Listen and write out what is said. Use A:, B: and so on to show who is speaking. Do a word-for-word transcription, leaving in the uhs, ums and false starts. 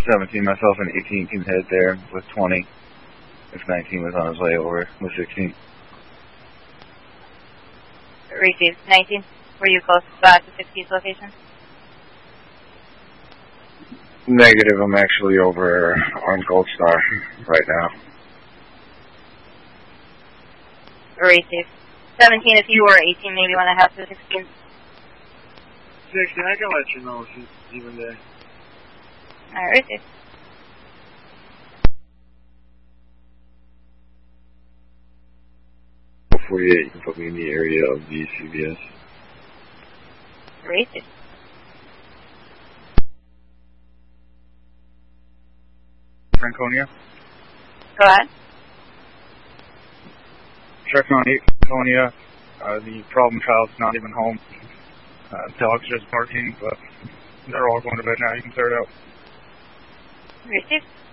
A: seventeen, myself and eighteen can head there with twenty. If nineteen was on his way over with sixteen.
B: Received. nineteen, were you close uh, to sixteen's location?
A: Negative, I'm actually over on Gold Star right now.
B: Received. seventeen if you were, eighteen maybe want to have to sixteen.
C: sixteen, I can let you know if he's even there.
B: Alright, received.
A: forty-eight, you can put me in the area of the C V S.
B: Received.
A: Franconia?
B: Go ahead.
C: Check on eight, Franconia. Uh, the problem child's not even home. Uh, dog's just barking, but they're all going to bed now. You can clear it out.
B: Received.